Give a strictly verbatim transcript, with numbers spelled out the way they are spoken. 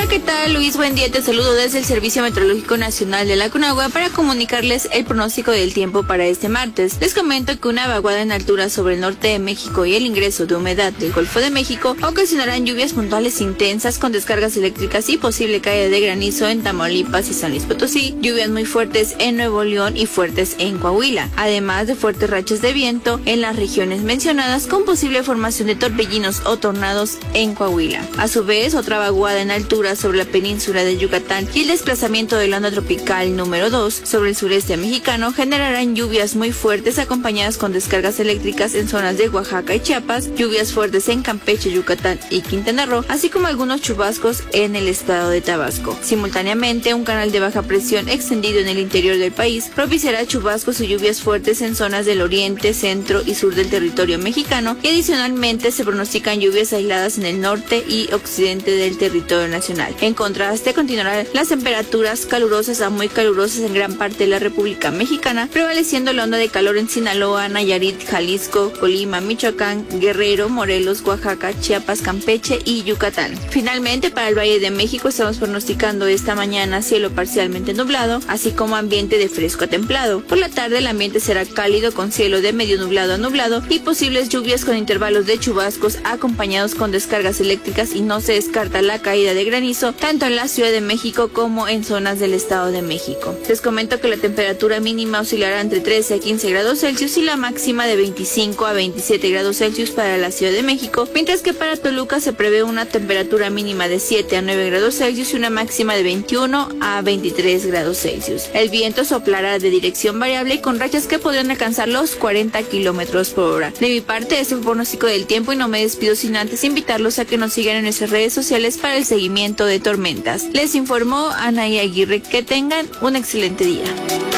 ¿qué tal? Luis, buen día, te saludo desde el Servicio Meteorológico Nacional de la Conagua para comunicarles el pronóstico del tiempo para este martes. Les comento que una vaguada en altura sobre el norte de México y el ingreso de humedad del Golfo de México ocasionarán lluvias puntuales intensas con descargas eléctricas y posible caída de granizo en Tamaulipas y San Luis Potosí, lluvias muy fuertes en Nuevo León y fuertes en Coahuila, además de fuertes rachas de viento en las regiones mencionadas con posible formación de torbellinos o tornados en Coahuila. A su vez, otra vaguada en altura sobre la península de Yucatán y el desplazamiento de la onda tropical número dos sobre el sureste mexicano generarán lluvias muy fuertes acompañadas con descargas eléctricas en zonas de Oaxaca y Chiapas, lluvias fuertes en Campeche, Yucatán y Quintana Roo, así como algunos chubascos en el estado de Tabasco. Simultáneamente, un canal de baja presión extendido en el interior del país propiciará chubascos y lluvias fuertes en zonas del oriente, centro y sur del territorio mexicano, y adicionalmente se pronostican lluvias aisladas en el norte y occidente del territorio nacional. En contraste, continuarán las temperaturas calurosas a muy calurosas en gran parte de la República Mexicana, prevaleciendo la onda de calor en Sinaloa, Nayarit, Jalisco, Colima, Michoacán, Guerrero, Morelos, Oaxaca, Chiapas, Campeche y Yucatán. Finalmente, para el Valle de México estamos pronosticando esta mañana cielo parcialmente nublado, así como ambiente de fresco a templado. Por la tarde el ambiente será cálido con cielo de medio nublado a nublado y posibles lluvias con intervalos de chubascos acompañados con descargas eléctricas, y no se descarta la caída de granizo tanto en la Ciudad de México como en zonas del Estado de México. Les comento que la temperatura mínima oscilará entre trece a quince grados Celsius y la máxima de veinticinco a veintisiete grados Celsius para la Ciudad de México, mientras que para Toluca se prevé una temperatura mínima de siete a nueve grados Celsius y una máxima de veintiuno a veintitrés grados Celsius. El viento soplará de dirección variable y con rachas que podrían alcanzar los cuarenta kilómetros por hora. De mi parte, este es el pronóstico del tiempo y no me despido sin antes invitarlos a que nos sigan en nuestras redes sociales para el seguimiento de tormentas. Les informó Anaí Aguirre. Que tengan un excelente día.